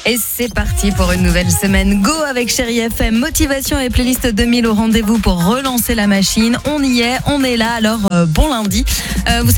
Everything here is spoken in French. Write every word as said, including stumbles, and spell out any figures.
Et c'est parti pour une nouvelle semaine. Go avec Chérie F M. Motivation et playlist deux mille au rendez-vous pour relancer la machine. On y est, on est là. Alors, euh, bon lundi. Euh, vous savez